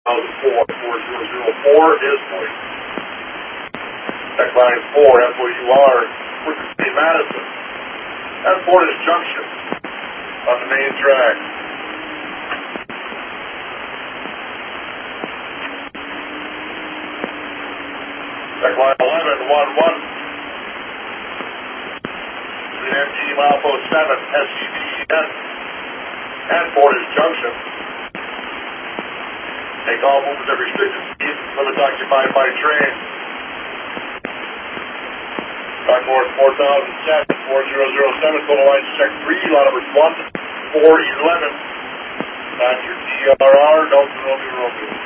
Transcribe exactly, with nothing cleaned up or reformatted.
four, four zero zero four is voice. Check line four, F O U R, Worcester City, Madison. That's Fortis Junction on the main track. Check line eleven, one one. M G Malpo seven, S C D E N, and Fortis Junction. Take all movements at restricted speed, limits occupied by train. Track north four thousand seven, four zero zero seven, total lines check three, lot numbers one, four, eleven. That's your D R R, Delta Romeo Romeo.